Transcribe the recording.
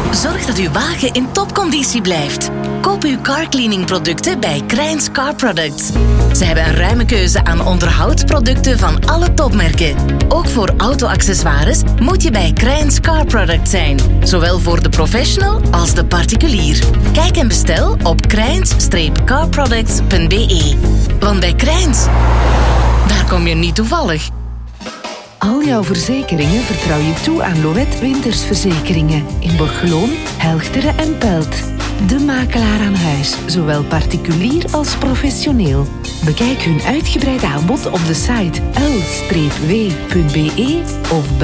Zorg dat uw wagen in topconditie blijft. Koop uw carcleaning producten bij Krijns Car Products. Ze hebben een ruime keuze aan onderhoudsproducten van alle topmerken. Ook voor auto-accessoires moet je bij Krijns Car Products zijn. Zowel voor de professional als de particulier. Kijk en bestel op krijns-carproducts.be. Want bij Krijns, daar kom je niet toevallig. Al jouw verzekeringen vertrouw je toe aan Lowet Wintersverzekeringen in Borgeloon, Helchteren en Pelt. De makelaar aan huis, zowel particulier als professioneel. Bekijk hun uitgebreid aanbod op de site l-w.be of